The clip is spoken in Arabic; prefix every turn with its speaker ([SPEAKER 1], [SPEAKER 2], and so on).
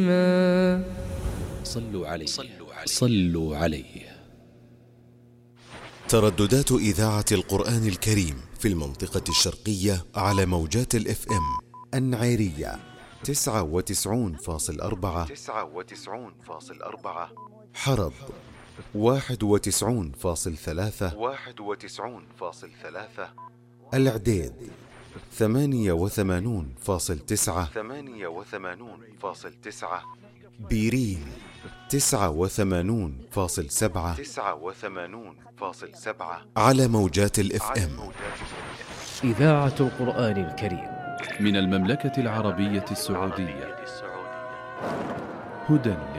[SPEAKER 1] صلوا عليه صلوا عليه.
[SPEAKER 2] ترددات إذاعة القرآن الكريم في المنطقة الشرقية على موجات الاف ام النعيرية 99.4، حرب 91.3، الإعداد 88.9، بيرين 89.7 على موجات الاف ام.
[SPEAKER 3] إذاعة القرآن الكريم
[SPEAKER 1] من المملكة العربية السعودية، هدى